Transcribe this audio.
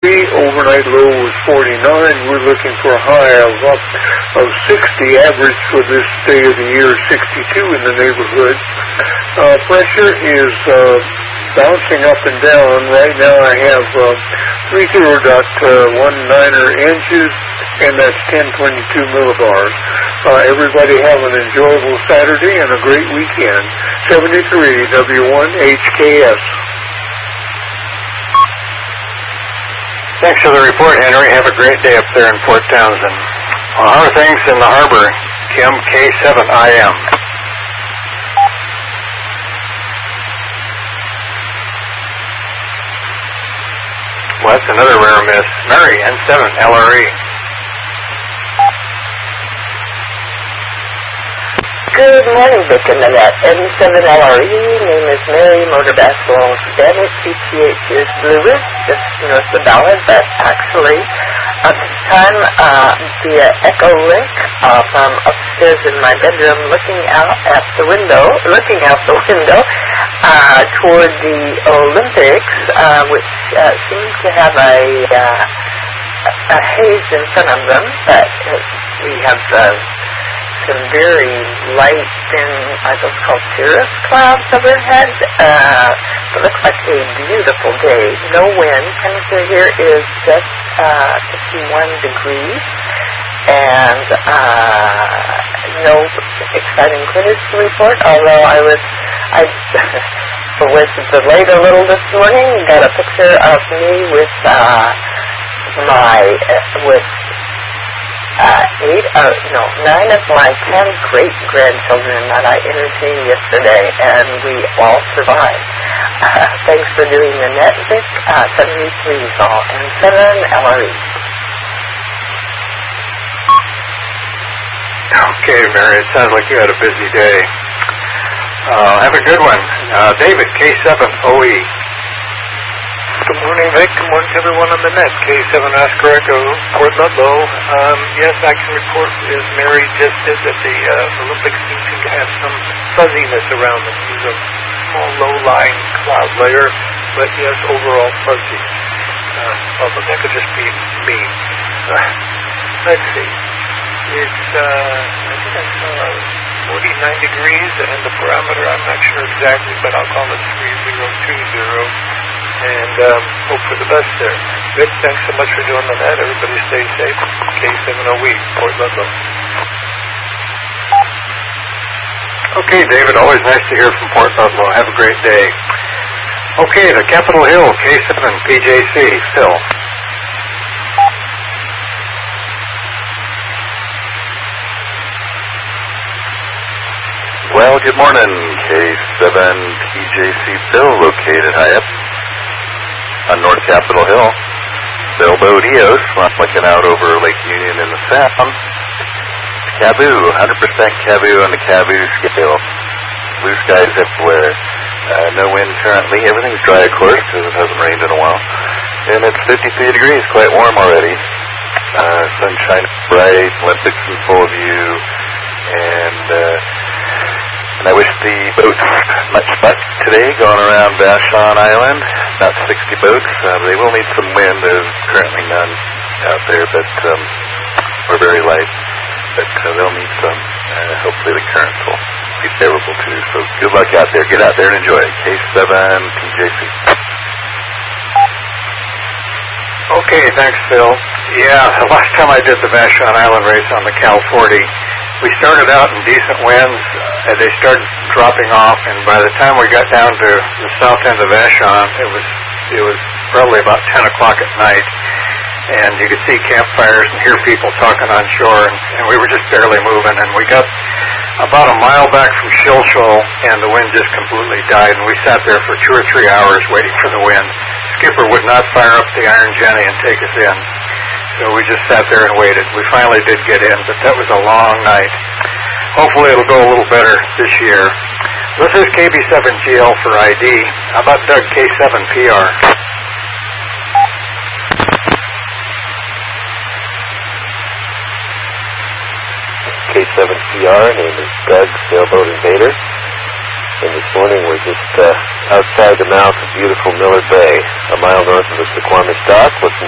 Overnight low was 49. We're looking for a high of 60. Average for this day of the year, 62 in the neighborhood. Pressure is bouncing up and down. Right now I have 30.19 inches, and that's 1022 millibars. Everybody have an enjoyable Saturday and a great weekend. 73 W1HKS. Thanks for the report, Henry. Have a great day up there in Fort Townsend. How are things in the harbor? Kim, K7IM. Well, that's another rare miss. Mary, N7LRE. Good morning, Vic and Nanette. N7LRE, name is Mary, motor basketball, Spanish, CTH is Lewis, just north of Ballard, but actually, at this time, via Echo Link, from upstairs in my bedroom, looking out the window, toward the Olympics, which seems to have a haze in front of them, but we have some very light, thin, I guess called cirrus clouds overhead. It looks like a beautiful day. No wind. Temperature here is just 51 degrees. And no exciting critters to report, although I was delayed a little this morning. Got a picture of me with nine of my 10 great-grandchildren that I entertained yesterday, and we all survived. Thanks for doing the Netflix 73 all, and 7LRE. Okay, Mary, it sounds like you had a busy day. Have a good one. David, K7OE. Good morning, Vic. Good morning to everyone on the net. K7 Oscar Echo, Port Ludlow. Yes, I can report, as Mary just did, that the Olympics seem to have some fuzziness around them. There's a small low-lying cloud layer, but yes, overall fuzzy. Although that could just be me. Let's see. It's, I think I saw 49 degrees, and the parameter, I'm not sure exactly, but I'll call it 3020. And hope for the best there. Vic, thanks so much for doing that. Everybody stay safe. K7OE, Port Ludlow. Okay, David, always nice to hear from Port Ludlow. Have a great day. Okay, the Capitol Hill, K7 PJC, Phil. Well, good morning, K7 PJC Phil, located high up on North Capitol Hill. Sailboat EOS, I'm looking out over Lake Union in the Sound. Caboo, 100% Caboo on the Caboo scale. Blue skies everywhere. No wind currently. Everything's dry, of course, because it hasn't rained in a while. And it's 53 degrees, quite warm already. Sunshine bright, Olympics in full view. And I wish the boats much luck today going around Vashon Island. About 60 boats. They will need some wind. There's currently none out there, but we're very light. But they'll need some. Hopefully the currents will be favorable too. So good luck out there. Get out there and enjoy. K7 PJC. Okay, thanks, Phil. Yeah, the last time I did the Vashon Island race on the Cal 40, we started out in decent winds, and they started dropping off, and by the time we got down to the south end of Vashon, it was probably about 10 o'clock at night, and you could see campfires and hear people talking on shore, and we were just barely moving, and we got about a mile back from Shill Shoal, and the wind just completely died, and we sat there for 2 or 3 hours waiting for the wind. Skipper would not fire up the Iron Jenny and take us in. So we just sat there and waited. We finally did get in, but that was a long night. Hopefully it'll go a little better this year. This is KB7GL for ID. How about Doug K7PR? K7PR, name is Doug, Sailboat Invader. And this morning we're just outside the mouth of beautiful Miller Bay, a mile north of the Suquamish Dock, looking